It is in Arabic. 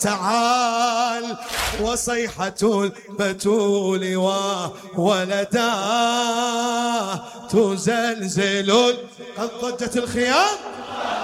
تعال وصيحة البتول وولداه تزلزل. قد ضجت الخيام